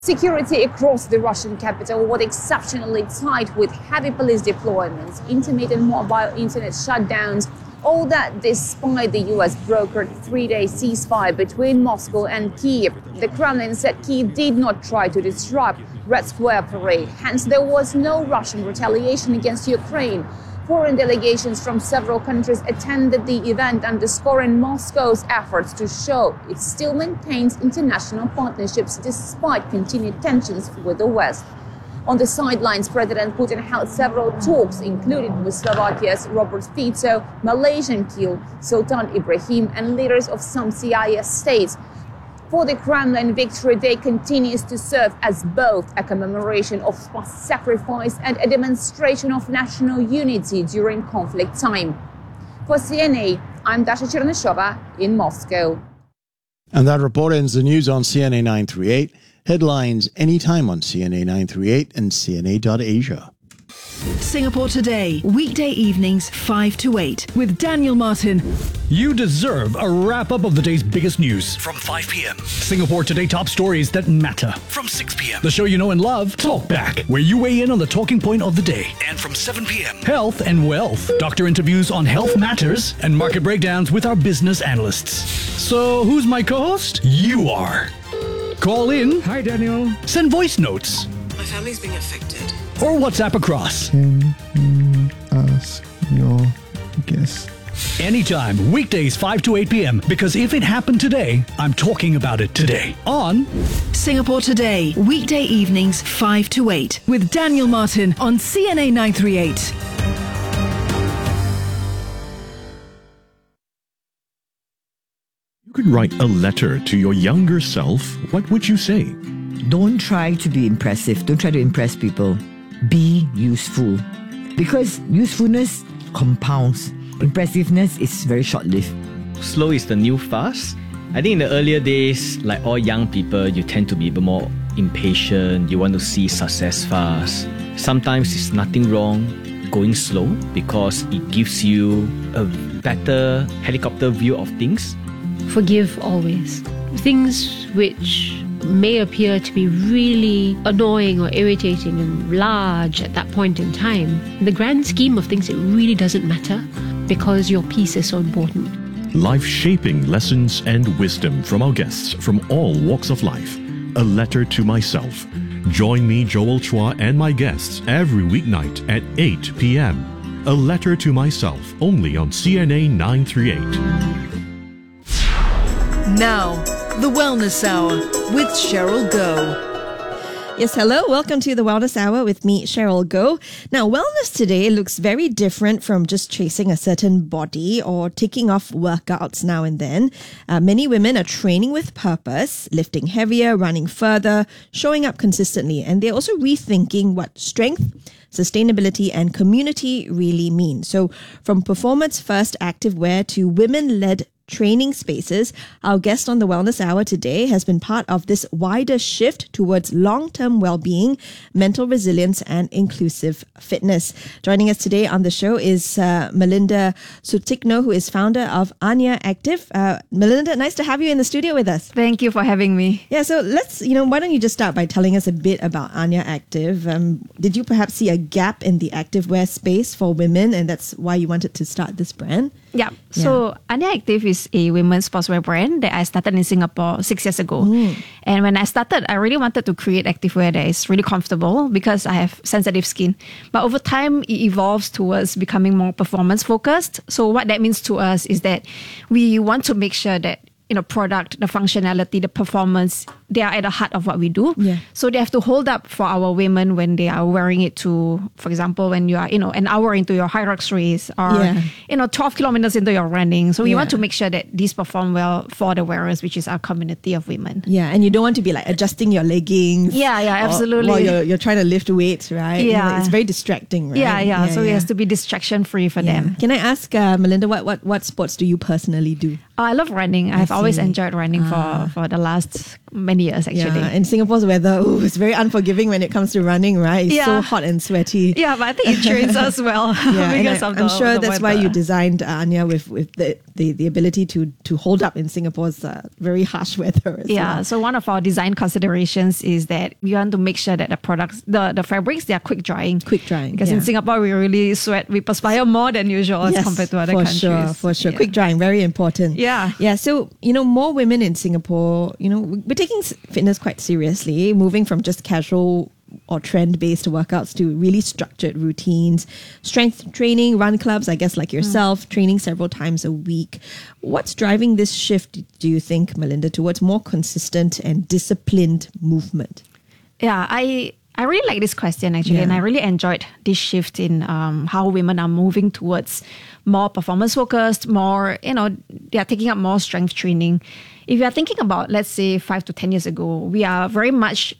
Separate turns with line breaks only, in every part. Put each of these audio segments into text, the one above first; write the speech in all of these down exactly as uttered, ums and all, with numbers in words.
Security across the Russian capital was exceptionally tight with heavy police deployments, intermittent mobile internet shutdowns, all that despite the U S brokered three-day ceasefire between Moscow and Kyiv. The Kremlin said Kyiv did not try to disrupt Red Square parade, hence there was no Russian retaliation against Ukraine. Foreign delegations from several countries attended the event, underscoring Moscow's efforts to show it still maintains international partnerships despite continued tensions with the West. On the sidelines, President Putin held several talks, including with Slovakia's Robert Fico, Malaysian Keel, Sultan Ibrahim, and leaders of some C I S states. For the Kremlin, Victory Day continues to serve as both a commemoration of past sacrifice and a demonstration of national unity during conflict time. For C N A, I'm Dasha Chernyshova in Moscow.
And that report ends the news on C N A nine thirty-eight. Headlines anytime on C N A nine thirty-eight and C N A dot Asia.
Singapore Today, weekday evenings five to eight with Daniel Martin.
You deserve a wrap-up of the day's biggest news.
From five p.m.
Singapore Today top stories that matter.
From six p.m.
The show you know and love, Talk Back, where you weigh in on the talking point of the day.
And from seven p.m.
Health and Wealth. Doctor interviews on health matters and market breakdowns with our business analysts. So who's my co-host? You are. Call in.
Hi, Daniel.
Send voice notes.
My family's being affected.
Or WhatsApp across.
Can you ask your guest?
Anytime, weekdays five to eight p.m. Because if it happened today, I'm talking about it today. On
Singapore Today, weekday evenings five to eight with Daniel Martin on C N A nine thirty-eight.
You could write a letter to your younger self. What would you say?
Don't try to be impressive. Don't try to impress people. Be useful. Because usefulness compounds. Impressiveness is very short-lived.
Slow is the new fast. I think in the earlier days, like all young people, you tend to be a bit more impatient. You want to see success fast. Sometimes it's nothing wrong going slow because it gives you a better helicopter view of things.
Forgive always. Things which may appear to be really annoying or irritating and large at that point in time, in the grand scheme of things, it really doesn't matter because your peace is so important.
Life-shaping lessons and wisdom from our guests from all walks of life. A letter to myself. Join me, Joel Chua, and my guests every weeknight at eight p.m. A letter to myself, only on C N A nine thirty-eight.
Now, the Wellness Hour with Cheryl Goh.
Yes, hello. Welcome to the Wellness Hour with me, Cheryl Goh. Now, wellness today looks very different from just chasing a certain body or taking off workouts now and then. Uh, many women are training with purpose, lifting heavier, running further, showing up consistently, and they're also rethinking what strength, sustainability, and community really mean. So, from performance-first activewear to women-led training spaces, our guest on the Wellness Hour today has been part of this wider shift towards long-term well-being, mental resilience, and inclusive fitness. Joining us today on the show is uh, Melinda Sutikno, who is founder of Anya Active. Uh, Melinda, nice to have you in the studio with us.
Thank you for having me.
Yeah, so let's, you know, why don't you just start by telling us a bit about Anya Active? Um, did you perhaps see a gap in the activewear space for women, and that's why you wanted to start this brand?
Yeah. yeah. So Anya Active is a women's sportswear brand that I started in Singapore six years ago. Mm. And when I started, I really wanted to create activewear that is really comfortable because I have sensitive skin. But over time, it evolves towards becoming more performance focused. So what that means to us is that we want to make sure that, you know, product, the functionality, the performance, they are at the heart of what we do.
Yeah.
So they have to hold up for our women when they are wearing it to, for example, when you are, you know, an hour into your Hyrox race or,
yeah.
you know, twelve kilometers into your running. So we
yeah.
want to make sure that these perform well for the wearers, which is our community of women.
Yeah, and you don't want to be like adjusting your leggings.
Yeah, yeah, absolutely.
While you're, you're trying to lift weights, right?
Yeah.
You know, it's very distracting, right?
Yeah, yeah.
yeah
so
yeah.
it has to be distraction free for
yeah.
them.
Can I ask, uh, Melinda, what, what, what sports do you personally do?
Oh, I love running.
I
I've
see.
always enjoyed running
Ah.
for, for the last many years actually.
Yeah, and Singapore's weather, ooh, it's very unforgiving when it comes to running, right? It's
Yeah.
so hot and sweaty.
Yeah, but I think it trains us well
Yeah, and
because
I,
of the
I'm sure
the
that's why
weather.
you designed uh, Anya with, with the, the, the ability to, to hold up in Singapore's uh, very harsh weather as
Yeah,
well.
so one of our design considerations is that we want to make sure that the products, the, the fabrics, they are quick drying.
Quick drying.
Because
yeah.
in Singapore, we really sweat, we perspire more than usual as
Yes,
compared to other
for
countries.
sure, for sure.
Yeah.
Quick drying, very important.
Yeah.
Yeah, so, you know, more women in Singapore, you know, we're taking s- fitness quite seriously, moving from just casual or trend-based workouts to really structured routines, strength training, run clubs, I guess like yourself, training several times a week. What's driving this shift, do you think, Melinda, towards more consistent and disciplined movement?
Yeah, I I really like this question actually,
Yeah.
and I really enjoyed this shift in um, how women are moving towards more performance focused, more, you know, they are taking up more strength training. If you are thinking about, let's say, five to ten years ago, we are very much,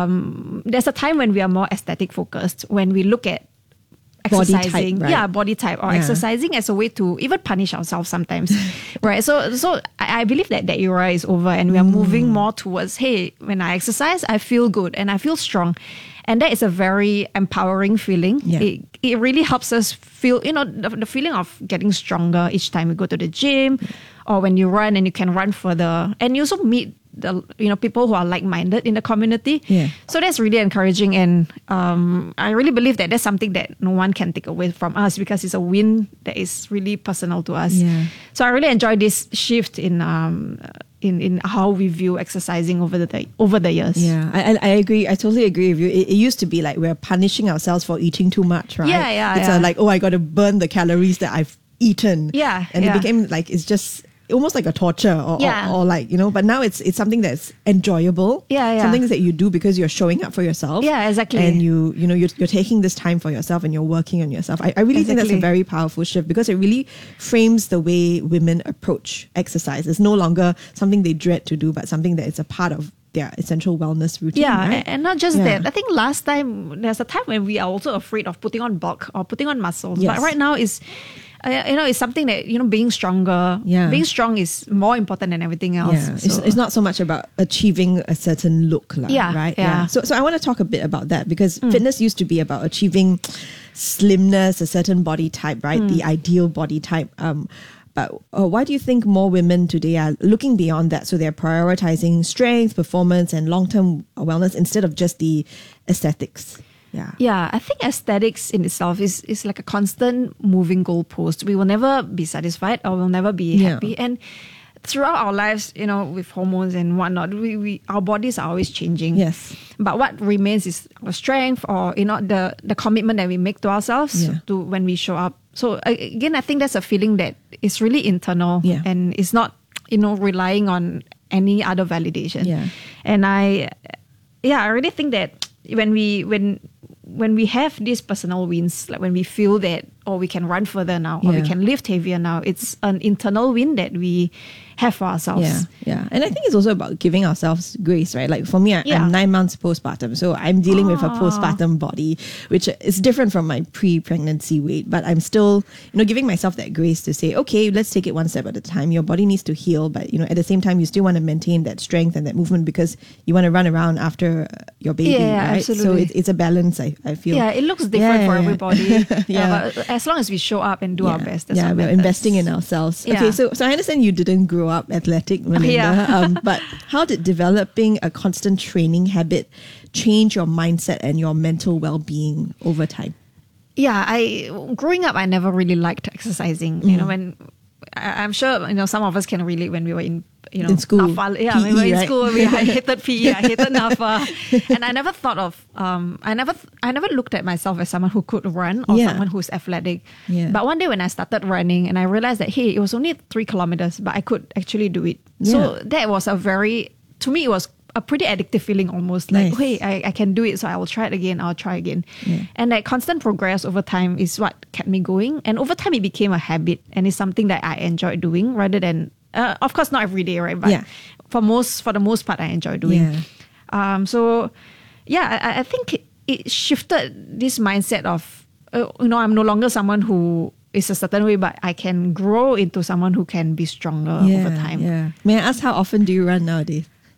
um, there's a time when we are more aesthetic focused, when we look at
Body type,
exercising,
right?
yeah, body type, or
Yeah.
exercising as a way to even punish ourselves sometimes, right? So, so I, I believe that that era is over, and we are moving more towards, hey, when I exercise, I feel good and I feel strong, and that is a very empowering feeling.
Yeah.
It it really helps us feel, you know, the, the feeling of getting stronger each time we go to the gym, or when you run and you can run further, and you also meet the, you know, people who are like-minded in the community.
Yeah.
So that's really encouraging, and um, I really believe that that's something that no one can take away from us, because it's a win that is really personal to us.
Yeah.
So I really enjoy this shift in um in, in how we view exercising over the over the years.
Yeah, I, I I agree. I totally agree with you. It, it used to be like we're punishing ourselves for eating too much, right?
Yeah, yeah,
It's
yeah.
A, like, oh, I got to burn the calories that I've eaten.
Yeah,
and
yeah.
it became like it's just almost like a torture, or,
Yeah.
or, or like, you know. But now it's it's something that's enjoyable.
Yeah, yeah.
Something that you do because you're showing up for yourself.
Yeah, exactly.
And you you know you're, you're taking this time for yourself and you're working on yourself. I, I really think that's a
Exactly.
very powerful shift, because it really frames the way women approach exercise. It's no longer something they dread to do, but something that is a part of their essential wellness routine.
Yeah,
right?
and not just
Yeah.
that. I think last time, there's a time when we are also afraid of putting on bulk or putting on muscles.
Yes.
But right now is, uh, you know, it's something that, you know, being stronger,
Yeah.
being strong is more important than everything else.
Yeah, it's,
So-
it's not so much about achieving a certain look, lah,
Yeah,
right?
yeah.
So, so I want to talk a bit about that, because fitness used to be about achieving slimness, a certain body type, right? The ideal body type. Um, but uh, why do you think more women today are looking beyond that? So they're prioritizing strength, performance, and long-term wellness instead of just the aesthetics. Yeah.
Yeah, I think aesthetics in itself is, is like a constant moving goalpost. We will never be satisfied, or we'll never be
Yeah.
happy. And throughout our lives, you know, with hormones and whatnot, we, we our bodies are always changing.
Yes.
But what remains is our strength, or, you know, the, the commitment that we make to ourselves
Yeah.
to when we show up. So a- again, I think that's a feeling that is really internal,
Yeah.
and it's not, you know, relying on any other validation.
Yeah.
And I, yeah, I really think that when we when when we have these personal wins, like when we feel that, oh, we can run further now, or we
Yeah.
can lift heavier now, it's an internal win that we have for ourselves.
Yeah, yeah. And I think it's also about giving ourselves grace, right? Like for me, I,
Yeah.
I'm nine months postpartum, so I'm dealing with a
Ah.
postpartum body, which is different from my pre-pregnancy weight, but I'm still, you know, giving myself that grace to say, okay, let's take it one step at a time. Your body needs to heal, but, you know, at the same time, you still want to maintain that strength and that movement, because you want to run around after uh, your baby,
Yeah,
right? So
absolutely.
it, it's a balance, I, I feel.
Yeah, it looks different
Yeah,
for
yeah, yeah.
everybody.
Yeah.
yeah. But as long as we show up and do our best, that's
yeah,
what
we're
matters.
investing in ourselves.
Yeah.
Okay, so so I understand you didn't grow up athletic, Melinda.
Yeah.
um, but how did developing a constant training habit change your mindset and your mental well-being over time?
Yeah, I growing up, I never really liked exercising. You know, when I, I'm sure you know some of us can relate when we were in you know
In school,
NAFA. Yeah,
P E,
when we were in
right?
school, we I hated P E, I hated NAFA, and I never thought of um, I never I never looked at myself as someone who could run or
Yeah.
someone who's athletic.
Yeah.
But one day when I started running, and I realized that hey, it was only three kilometers, but I could actually do it. So
Yeah.
that was a very to me it was a pretty addictive feeling almost like,
Nice.
hey, I, I can do it, so I will try it again, I'll try again.
Yeah.
And that constant progress over time is what kept me going. And over time, it became a habit, and it's something that I enjoy doing rather than, uh, of course, not every day, right? But
Yeah.
for most, for the most part, I enjoy doing.
Yeah.
Um, so, yeah, I, I think it, it shifted this mindset of, uh, you know, I'm no longer someone who is a certain way, but I can grow into someone who can be stronger
yeah,
over time.
Yeah. May I ask, how often do you run nowadays?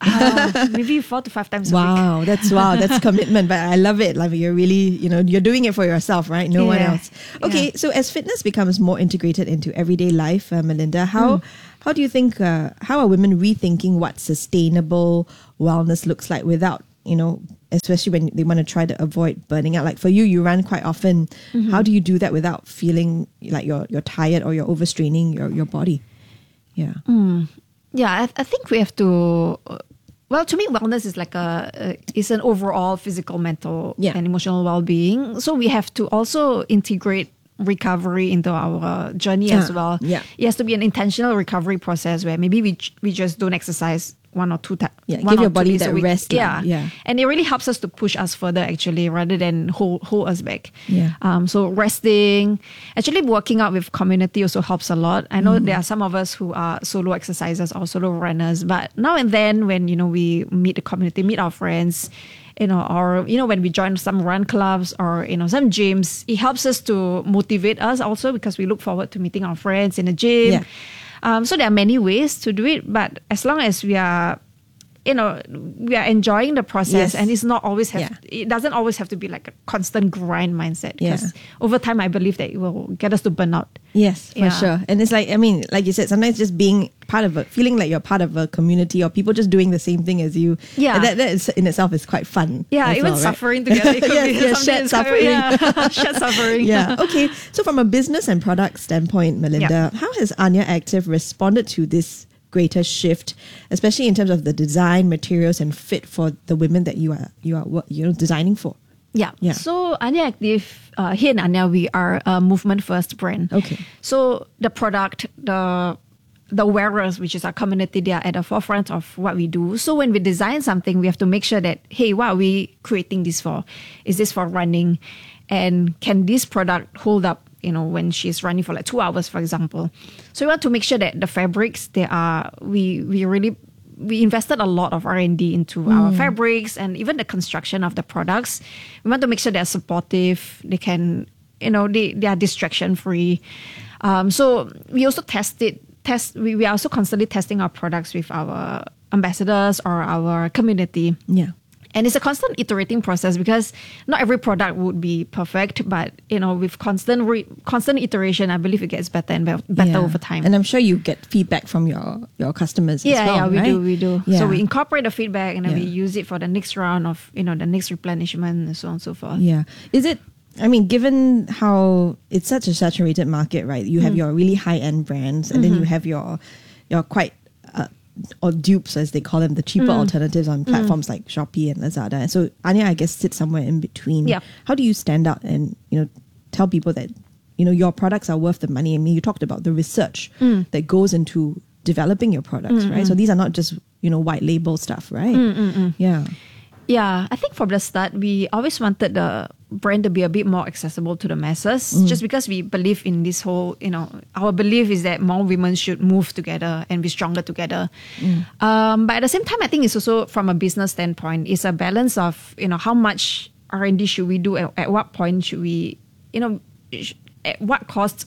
Uh, maybe four to five times a week.
Wow, that's wow, that's commitment. But I love it. Like you're really, you know, you're doing it for yourself, right? No one
Yeah.
else. Okay,
Yeah.
so as fitness becomes more integrated into everyday life, uh, Melinda, how
Mm.
how do you think uh, how are women rethinking what sustainable wellness looks like without, you know, especially when they want to try to avoid burning out? Like for you, you run quite often.
Mhm.
How do you do that without feeling like you're you're tired or you're overstraining your your body? Yeah.
Mm. Yeah, I, I think we have to. uh, Well, to me, wellness is like a uh, is an overall physical, mental,
Yeah.
and emotional well-being. So we have to also integrate recovery into our journey as
Ah,
well.
yeah.
It has to be an intentional recovery process where maybe we j- we just don't exercise one or two times.
Yeah, give your body that rest lah.
Yeah,
Yeah.
and it really helps us to push us further actually, rather than hold hold us back.
Yeah.
Um. So resting, actually working out with community also helps a lot. I know
Mm.
there are some of us who are solo exercisers or solo runners, but now and then when you know we meet the community, meet our friends, you know, or you know when we join some run clubs or you know some gyms, it helps us to motivate us also because we look forward to meeting our friends in the gym.
Yeah.
Um, so there are many ways to do it, but as long as we are, you know, we are enjoying the process,
Yes.
and it's not always have.
Yeah.
It doesn't always have to be like a constant grind mindset.
Yeah.
Because over time, I believe that it will get us to burnout.
Yes, for
Yeah.
sure. And it's like, I mean, like you said, sometimes just being part of a, feeling like you're part of a community or people just doing the same thing as you.
Yeah.
And that, that is, in itself is quite fun.
Yeah,
as
even
well, right?
suffering together. It could
yes,
be
yes,
something
shared
that's quite-
suffering.
Yeah, shared suffering.
Yeah. Okay. So from a business and product standpoint, Melinda,
Yeah.
how has Anya Active responded to this greater shift, especially in terms of the design, materials, and fit for the women that you are you are wo- you know designing for?
Yeah.
Yeah.
So Anya Active, uh, here in Anya, we are a movement first brand.
Okay.
So the product, the the wearers, which is our community, they are at the forefront of what we do. So when we design something, we have to make sure that, hey, what are we creating this for? Is this for running? And can this product hold up, you know, when she's running for like two hours, for example? So we want to make sure that the fabrics, they are, we, we really, we invested a lot of R and D into our fabrics and even the construction of the products. We want to make sure they're supportive. They can, you know, they, they are distraction free. Um, so we also test it, test, we, we are also constantly testing our products with our ambassadors or our community.
Yeah.
And it's a constant iterating process because not every product would be perfect, but you know, with constant re- constant iteration, I believe it gets better and be- better
Yeah.
over time.
And I'm sure you get feedback from your your customers.
yeah,
as well,
yeah, we
right?
do, we do.
Yeah.
So we incorporate the feedback and then we
Yeah.
use it for the next round of, you know, the next replenishment and so on and so forth.
Yeah. Is it, I mean, given how it's such a saturated market, right? You have
Mm.
your really high end brands and then you
Mhm.
have your, your quite, uh, or dupes as they call them, the cheaper
Mm.
alternatives on platforms like Shopee and Lazada. And so Anya, I guess, sits somewhere in between.
Yeah.
How do you stand out and, you know, tell people that, you know, your products are worth the money? I mean, you talked about the research
Mm.
that goes into developing your products,
Mm,
right?
mm.
So these are not just, you know, white label stuff, right?
Mm, mm, mm.
Yeah.
Yeah, I think from the start, we always wanted the brand to be a bit more accessible to the masses,
Mm.
just because we believe in this whole, you know, our belief is that more women should move together and be stronger together.
Mm.
Um, but at the same time, I think it's also from a business standpoint, it's a balance of, you know, how much R and D should we do, at, at what point should we, you know, sh- at what cost.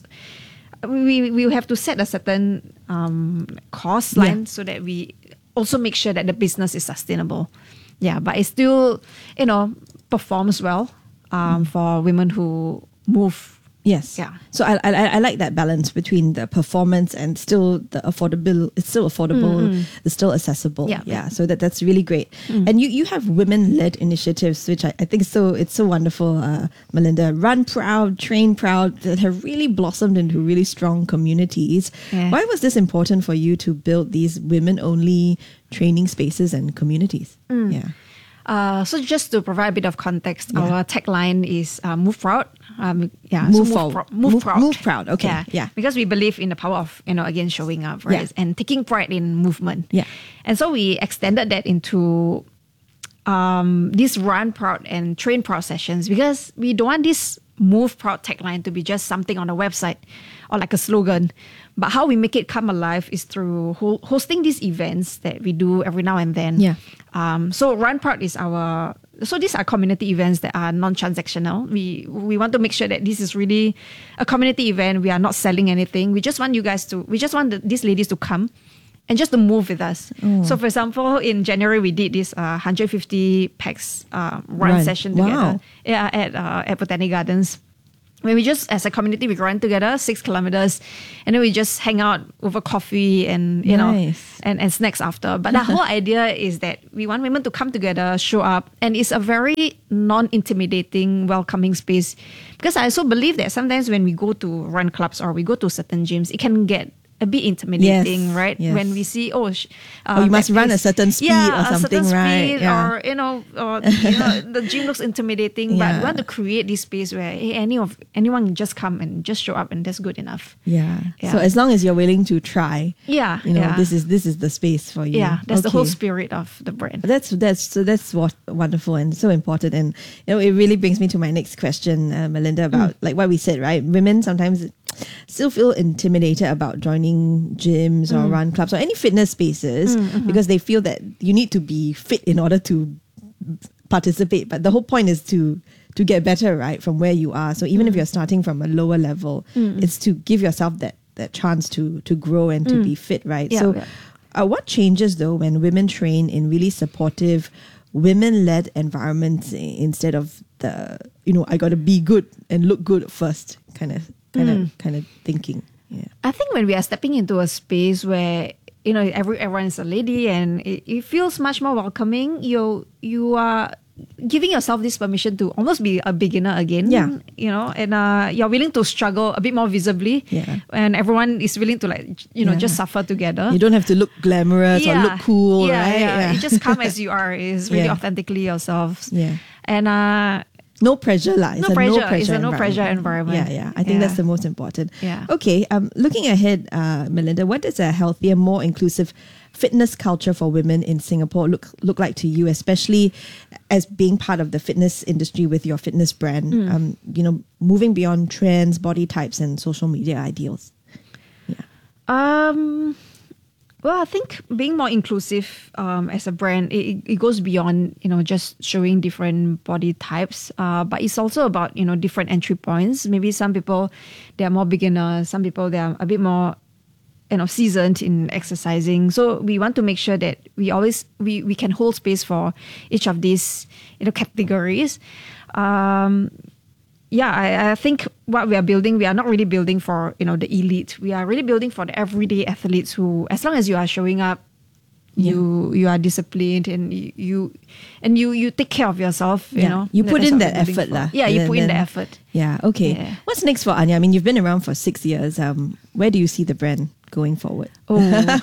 We, we have to set a certain um, cost line
Yeah.
so that we also make sure that the business is sustainable. Yeah, but it still, you know, performs well um, for women who move.
Yes.
Yeah.
So I, I I like that balance between the performance and still the affordable. It's still affordable.
Mm, mm.
It's still accessible.
Yeah.
Yeah. So that that's really great.
Mm.
And you you have women led initiatives, which I, I think so it's so wonderful. Uh, Melinda, Run Proud, Train Proud, that have really blossomed into really strong communities.
Yeah.
Why was this important for you to build these women only training spaces and communities?
Mm.
Yeah.
Uh, so just to provide a bit of context,
Yeah.
our tagline is uh, "Move Proud." Um, yeah,
Move
so
forward.
prou- move,
Move-
proud.
move proud, okay, yeah.
Because we believe in the power of, you know, again showing up, right,
Yeah.
and taking pride in movement.
Yeah.
And so we extended that into um, these Run Proud and Train Proud sessions because we don't want this Move Proud tagline to be just something on a website or like a slogan. But how we make it come alive is through ho- hosting these events that we do every now and then.
Yeah.
Um, so Run Proud is our, so these are community events that are non-transactional. We we want to make sure that this is really a community event. We are not selling anything. We just want you guys to, we just want the, these ladies to come and just to move with us.
Oh.
So, for example, in January we did this uh, one hundred fifty pax uh, run
Run.
session
Wow.
together. Yeah, at uh, at Botanic Gardens. When we just, as a community, we run together six kilometers, and then we just hang out over coffee and you know
Nice.
and, and snacks after. But the whole idea is that we want women to come together, show up, and it's a very non-intimidating, welcoming space. Because I also believe that sometimes when we go to run clubs or we go to certain gyms, it can get a bit intimidating,
Yes,
right?
yes.
When we see, oh, sh-
Oh, you
uh,
must
that
run a
place-
certain speed
yeah,
or something,
a certain
right?
speed,
Yeah.
or you know, or you know, the gym looks intimidating. But
Yeah.
we want to create this space where hey, any of anyone can just come and just show up, and that's good enough.
Yeah.
Yeah.
So as long as you're willing to try,
Yeah,
you know,
yeah.
this is this is the space for you.
Yeah, that's the whole
Okay.
spirit of the brand.
That's that's so that's what wonderful and so important, and you know it really brings me to my next question, uh, Melinda, about
Mm.
like what we said, right? Women sometimes still feel intimidated about joining gyms or
Mm.
run clubs or any fitness spaces
Mm, mhm.
because they feel that you need to be fit in order to participate. But the whole point is to to get better, right, from where you are. So even if
Mm.
you're starting from a lower level,
Mm.
it's to give yourself that that chance to to grow and to
Mm.
be fit, right?
Yeah,
so.
yeah.
Uh, what changes though when women train in really supportive, women-led environments i- instead of the you know I got to be good and look good first kind of kind of
Mm.
kind of thinking? Yeah.
I think when we are stepping into a space where you know every everyone is a lady and it, it feels much more welcoming, you you are giving yourself this permission to almost be a beginner again.
Yeah.
You know, and uh, you're willing to struggle a bit more visibly.
Yeah.
And everyone is willing to like you know
Yeah.
just suffer together.
You don't have to look glamorous or look cool,
yeah,
right?
Yeah. You just come as you are. Is really
Yeah.
authentically yourselves.
Yeah.
And uh,
No pressure, lah. It's
No
a
pressure.
no pressure.
It's a no pressure
Yeah,
environment.
yeah. I think
Yeah.
that's the most important.
Yeah.
Okay. Um, looking ahead, uh, Melinda, what does a healthier, more inclusive fitness culture for women in Singapore look look like to you, especially as being part of the fitness industry with your fitness brand?
Mm.
Um, you know, moving beyond trends, body types, and social media ideals.
Um, well, I think being more inclusive um, as a brand, it, it goes beyond, you know, just showing different body types. Uh, but it's also about, you know, different entry points. Maybe some people, they are more beginners. Some people, they are a bit more, you know, seasoned in exercising. So we want to make sure that we always, we, we can hold space for each of these, you know, categories. Um, yeah, I, I think what we are building, we are not really building for, you know, the elite. We are really building for the everyday athletes who, as long as you are showing up, you you are disciplined and you, you and you you take care of yourself, you
Yeah.
know.
You put
That's
in
what
that
we're building
effort,
for.
lah.
Yeah, you
Then-
put in the
then-
effort.
Yeah. Okay.
Yeah.
What's next for Anya? I mean, you've been around for six years. Um, where do you see the brand going forward?
Oh,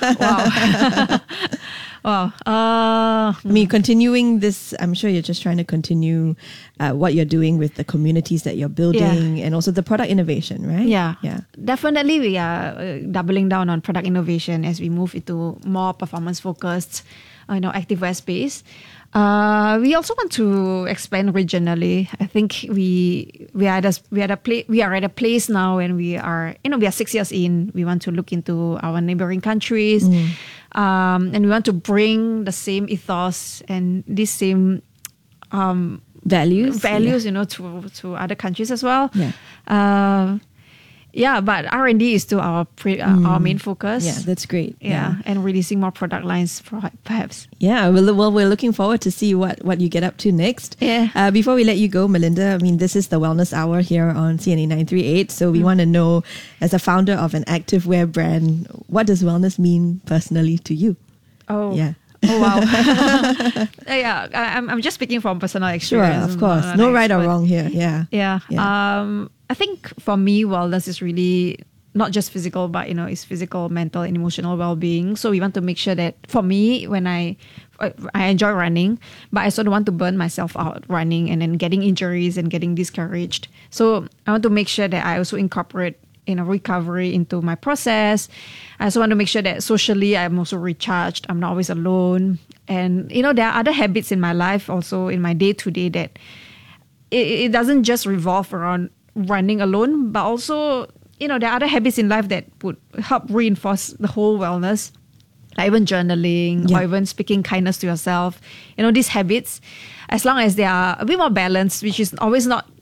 wow. Wow. Uh,
I mean, continuing this, I'm sure you're just trying to continue uh, what you're doing with the communities that you're building and also the product innovation, right?
Yeah,
Yeah.
Definitely, we are uh, doubling down on product innovation as we move into more performance-focused, uh, you know, activewear space. Uh, we also want to expand regionally. I think we we are at a, we are at a pla- we are at a place now, and we are you know we are six years in. We want to look into our neighboring countries,
Mm.
um, and we want to bring the same ethos and this same um,
Values.
values, you know, to to other countries as well.
Yeah.
Uh, yeah, but R and D is still our pre, uh, our main focus.
Yeah, that's great.
Yeah, and releasing more product lines, per- perhaps.
Yeah, well, well, we're looking forward to see what, what you get up to next.
Yeah.
Uh, before we let you go, Melinda, I mean, this is the Wellness Hour here on C N A nine three eight. So we
Mm.
want to know, as a founder of an activewear brand, what does wellness mean personally to you?
Oh.
Yeah.
Oh wow. Uh, yeah, I, I'm I'm just speaking from personal
Sure,
experience.
of course.
I'm
No
not an
right or
expert.
wrong here. Yeah.
Yeah.
Yeah.
Um, I think for me, wellness is really not just physical, but you know, it's physical, mental, and emotional well-being. So we want to make sure that for me, when I I enjoy running, but I sort of want to burn myself out running and then getting injuries and getting discouraged. So I want to make sure that I also incorporate you know recovery into my process. I also want to make sure that socially I'm also recharged. I'm not always alone, and you know there are other habits in my life, also in my day to day that it, it doesn't just revolve around running alone, but also, you know, there are other habits in life that would help reinforce the whole wellness, like even journaling
Yeah.
or even speaking kindness to yourself. You know, these habits, as long as they are a bit more balanced, which is always not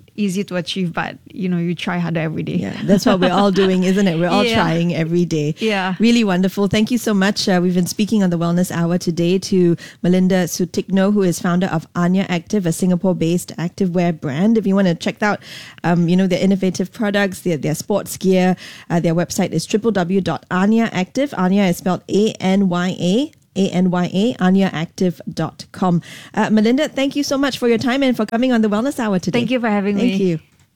easy to achieve, but you know, you try harder every day.
Yeah, that's what we're all doing, isn't it? We're all
Yeah.
trying every day.
Yeah.
Really wonderful. Thank you so much. Uh, we've been speaking on the Wellness Hour today to Melinda Sutikno, who is founder of Anya Active, a Singapore-based activewear brand. If you want to check out, um, you know, their innovative products, their, their sports gear, uh, their website is w w w dot anya active. Anya is spelled A N Y A. A N Y A, anya active dot com. Uh, Melinda, thank you so much for your time and for coming on the Wellness Hour today.
Thank you for having
thank
me.
Thank you.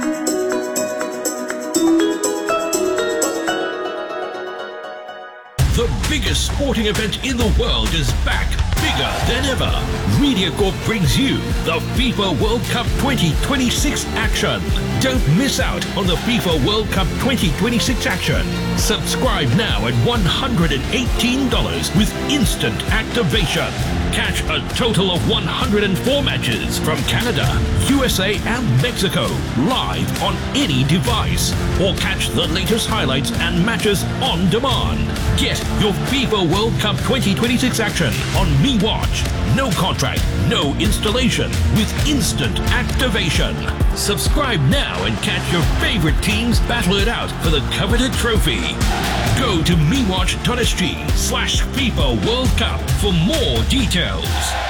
The biggest sporting event in the world is back, bigger than ever. MediaCorp brings you the FIFA World Cup twenty twenty-six action. Don't miss out on the FIFA World Cup twenty twenty-six action. Subscribe now at one hundred eighteen dollars with instant activation. Catch a total of one hundred four matches from Canada, U S A and Mexico live on any device. Or catch the latest highlights and matches on demand. Get your FIFA World Cup twenty twenty-six action on MeWatch. No contract, no installation with instant activation. Subscribe now and catch your favorite teams battle it out for the coveted trophy. Go to mewatch.sg slash FIFA World Cup for more details.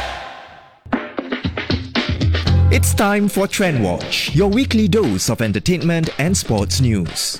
It's time for Trend Watch, your weekly dose of entertainment and sports news.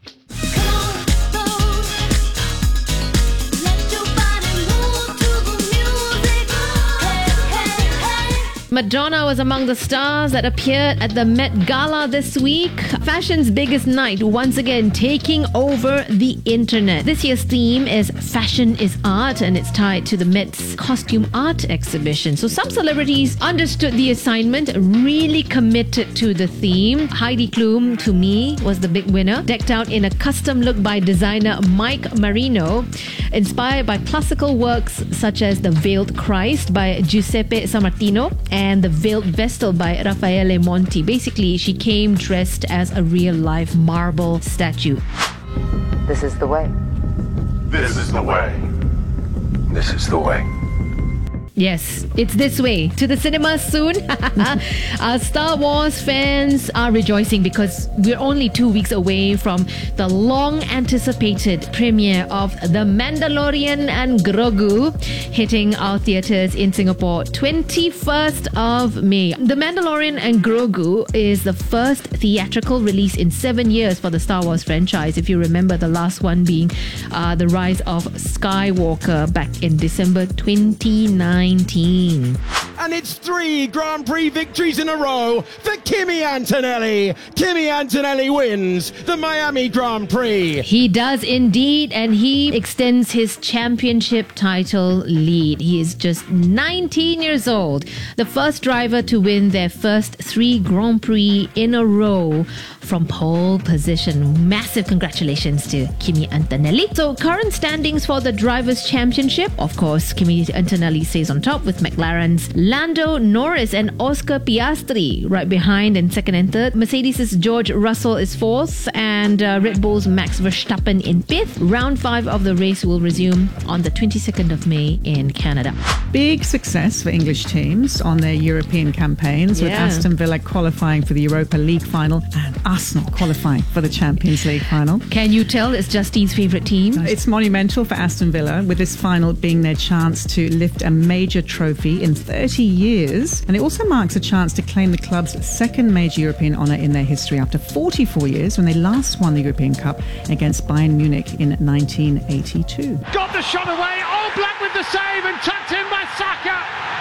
Madonna was among the stars that appeared at the Met Gala this week. Fashion's biggest night once again taking over the internet. This year's theme is Fashion is Art, and it's tied to the Met's costume art exhibition. So some celebrities understood the assignment, really committed to the theme. Heidi Klum, to me, was the big winner, decked out in a custom look by designer Mike Marino, inspired by classical works such as The Veiled Christ by Giuseppe Sammartino and The Veiled Vestal by Raffaele Monti. Basically, she came dressed as a real-life marble statue.
This is the way.
This is the way. This is the way.
Yes, it's this way. To the cinemas soon. Our Star Wars fans are rejoicing because we're only two weeks away from the long-anticipated premiere of The Mandalorian and Grogu, hitting our theatres in Singapore twenty-first of May. The Mandalorian and Grogu is the first theatrical release in seven years for the Star Wars franchise. If you remember, the last one being uh, The Rise of Skywalker back in December twenty nineteen.
And it's three Grand Prix victories in a row for Kimi Antonelli. Kimi Antonelli wins the Miami Grand Prix.
He does indeed, and he extends his championship title lead. He is just nineteen years old, the first driver to win their first three Grand Prix in a row from pole position. Massive congratulations to Kimi Antonelli. So current standings for the Drivers' Championship, of course, Kimi Antonelli stays on top with McLaren's Lando Norris and Oscar Piastri right behind in second and third. Mercedes' George Russell is fourth, and uh, Red Bull's Max Verstappen in fifth. Round five of the race will resume on the twenty-second of May in Canada.
Big success for English teams on their European campaigns, with
Yeah.
Aston Villa qualifying for the Europa League final and Arsenal qualifying for the Champions League final.
Can you tell it's Justine's favourite team?
It's monumental for Aston Villa, with this final being their chance to lift a major trophy in thirty years. And it also marks a chance to claim the club's second major European honour in their history after forty-four years, when they last won the European Cup against Bayern Munich in nineteen eighty-two.
Got the shot away. All Black with the save and tucked in by Saka.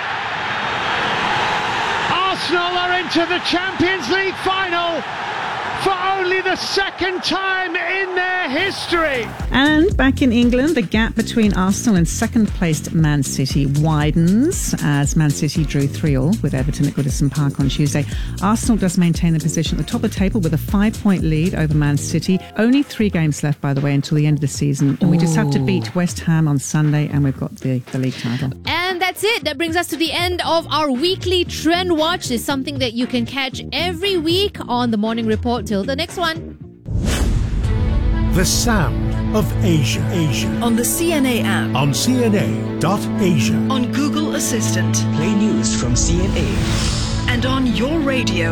Arsenal are into the Champions League final for only the second time in their history.
And back in England, the gap between Arsenal and second-placed Man City widens as Man City drew three all with Everton at Goodison Park on Tuesday. Arsenal does maintain the position at the top of the table with a five-point lead over Man City. Only three games left, by the way, until the end of the season. And we just have to beat West Ham on Sunday, and we've got the, the league title.
And that's it. That brings us to the end of our weekly Trend Watch. It's something that you can catch every week on the Morning Report. Till the next one.
The sound of Asia. Asia.
On the C N A app.
On C N A dot Asia.
On Google Assistant.
Play news from C N A.
And on your radio.